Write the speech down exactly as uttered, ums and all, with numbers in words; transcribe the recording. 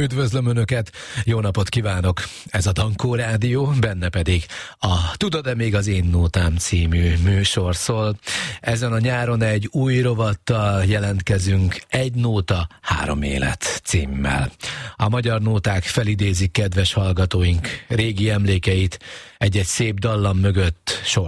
Üdvözlöm Önöket, jó napot kívánok! Ez a Dankó Rádió, benne pedig a Tudod-e még az én nótám című műsor szól. Ezen a nyáron egy új rovattal jelentkezünk, Egy nóta, három élet címmel. A magyar nóták felidézik kedves hallgatóink régi emlékeit, egy-egy szép dallam mögött sor